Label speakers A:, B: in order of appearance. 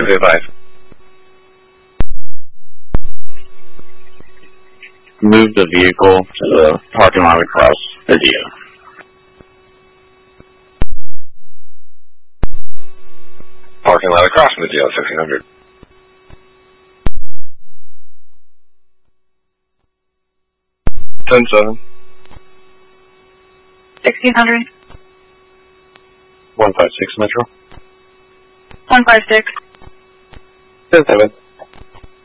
A: 5.
B: Move the vehicle to the parking lot across Video.
A: Parking lot across Video, 1600.
C: $10-7.
D: 1600.
C: 156 Metro.
D: 156.
C: 10-7.